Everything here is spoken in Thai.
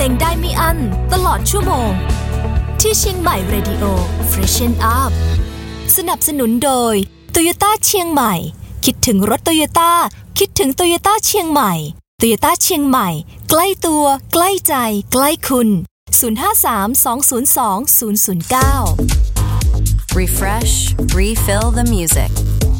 งได้ไม่อั้นตลอดชั่วโมงที่เชียงใหม่ Radio Freshen Up สนับสนุนโดย Toyota เชียงใหม่คิดถึงรถ Toyota คิดถึง Toyota เชียงใหม่ Toyota เชียงใหม่ใกล้ตัวใกล้ใจใกล้คุณ053-202-009 Refresh, refill the music.